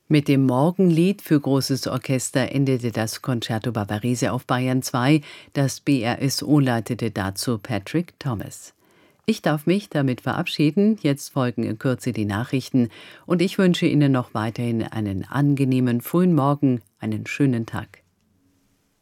Mit dem Morgenlied für großes Orchester endete das Concerto Barbarese auf Bayern 2. Das BRSO leitete dazu Patrick Thomas. Ich darf mich damit verabschieden. Jetzt folgen in Kürze die Nachrichten und ich wünsche Ihnen noch weiterhin einen angenehmen frühen Morgen, einen schönen Tag.